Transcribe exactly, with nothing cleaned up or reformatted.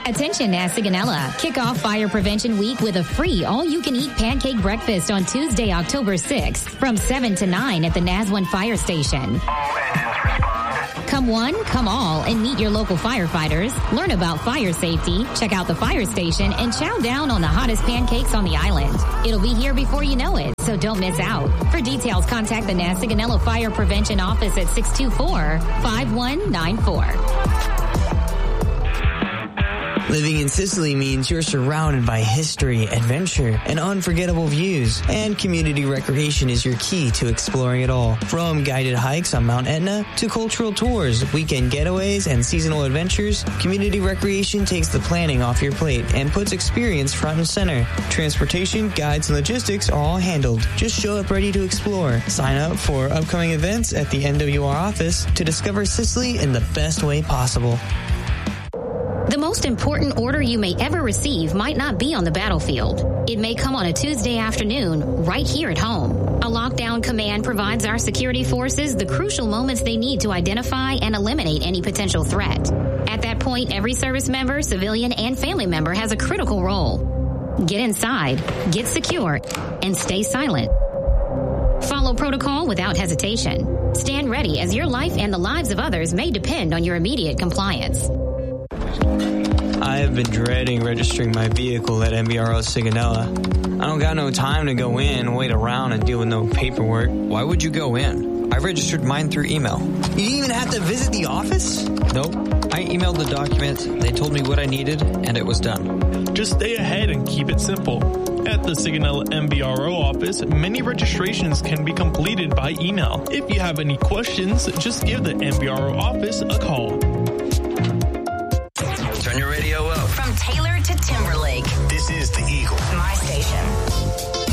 Attention, Sigonella. Kick off Fire Prevention Week with a free all-you-can-eat pancake breakfast on Tuesday, October sixth from seven to nine at the Nazwan Fire Station. All engines respond. Come one, come all, and meet your local firefighters. Learn about fire safety, check out the fire station, and chow down on the hottest pancakes on the island. It'll be here before you know it, so don't miss out. For details, contact the Sigonella Fire Prevention Office at six two four, five one nine four. Living in Sicily means you're surrounded by history, adventure, and unforgettable views. And community recreation is your key to exploring it all. From guided hikes on Mount Etna to cultural tours, weekend getaways, and seasonal adventures, community recreation takes the planning off your plate and puts experience front and center. Transportation, guides, and logistics are all handled. Just show up ready to explore. Sign up for upcoming events at the N W R office to discover Sicily in the best way possible. The most important order you may ever receive might not be on the battlefield. It may come on a Tuesday afternoon right here at home. A lockdown command provides our security forces the crucial moments they need to identify and eliminate any potential threat. At that point, every service member, civilian, and family member has a critical role. Get inside, get secure, and stay silent. Follow protocol without hesitation. Stand ready as your life and the lives of others may depend on your immediate compliance. I have been dreading registering my vehicle at M B R O Sigonella. I don't got no time to go in, wait around, and deal with no paperwork. Why would you go in? I registered mine through email. You didn't even have to visit the office? Nope. I emailed the document, they told me what I needed, and it was done. Just stay ahead and keep it simple. At the Sigonella M B R O office, many registrations can be completed by email. If you have any questions, just give the M B R O office a call. Turn your radio up. From Taylor to Timberlake. This is The Eagle. My station.